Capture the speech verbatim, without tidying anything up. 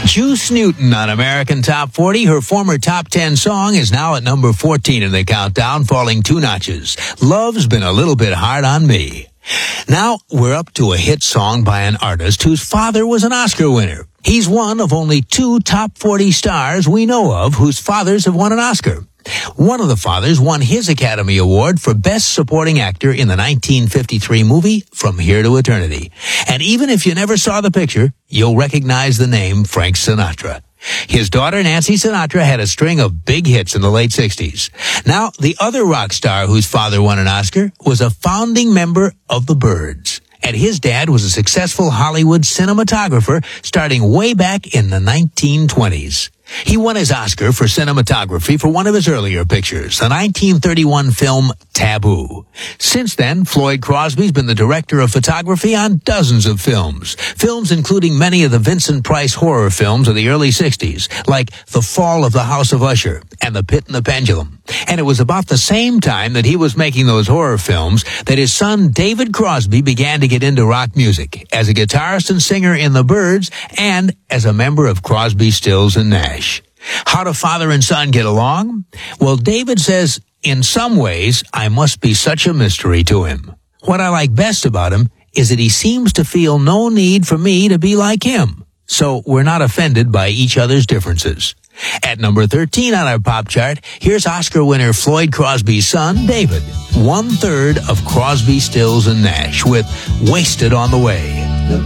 Juice Newton on American Top forty. Her former Top ten song is now at number fourteen in the countdown, falling two notches. Love's Been a Little Bit Hard on Me. Now we're up to a hit song by an artist whose father was an Oscar winner. He's one of only two Top forty stars we know of whose fathers have won an Oscar. One of the fathers won his Academy Award for Best Supporting Actor in the nineteen fifty-three movie From Here to Eternity. And even if you never saw the picture, you'll recognize the name Frank Sinatra. His daughter, Nancy Sinatra, had a string of big hits in the late sixties. Now, the other rock star whose father won an Oscar was a founding member of the Byrds. And his dad was a successful Hollywood cinematographer starting way back in the nineteen twenties. He won his Oscar for cinematography for one of his earlier pictures, the nineteen thirty-one film Taboo. Since then, Floyd Crosby's been the director of photography on dozens of films. Films including many of the Vincent Price horror films of the early sixties, like The Fall of the House of Usher and The Pit and the Pendulum. And it was about the same time that he was making those horror films that his son David Crosby began to get into rock music as a guitarist and singer in the Byrds and as a member of Crosby, Stills and Nash. How do father and son get along? Well, David says, in some ways, I must be such a mystery to him. What I like best about him is that he seems to feel no need for me to be like him. So we're not offended by each other's differences. At number thirteen on our pop chart, here's Oscar winner Floyd Crosby's son, David, one-third of Crosby, Stills and Nash with Wasted on the Way.